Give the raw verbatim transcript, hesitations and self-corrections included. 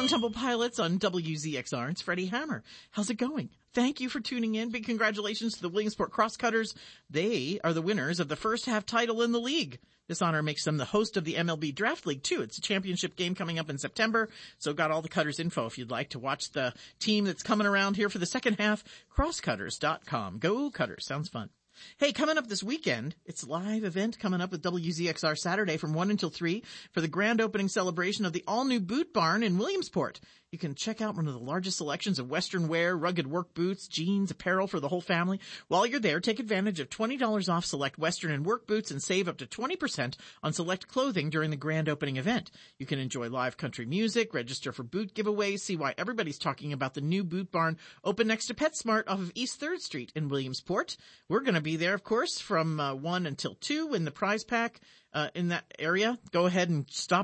Stone Temple Pilots on W Z X R. It's Freddie Hammer. How's it going? Thank you for tuning in. Big congratulations to the Williamsport Crosscutters. They are the winners of the first half title in the league. This honor makes them the host of the M L B Draft League, too. It's a championship game coming up in September, so got all the Cutters info if you'd like to watch the team that's coming around here for the second half. crosscutters dot com. Go Cutters. Sounds fun. Hey, coming up this weekend, it's a live event coming up with W Z X R Saturday from one until three for the grand opening celebration of the all-new Boot Barn in Williamsport. You can check out one of the largest selections of Western wear, rugged work boots, jeans, apparel for the whole family. While you're there, take advantage of twenty dollars off select Western and work boots and save up to twenty percent on select clothing during the grand opening event. You can enjoy live country music, register for boot giveaways, see why everybody's talking about the new Boot Barn open next to PetSmart off of East third Street in Williamsport. We're going to be there, of course, from uh, one until two in the prize pack uh, in that area. Go ahead and stop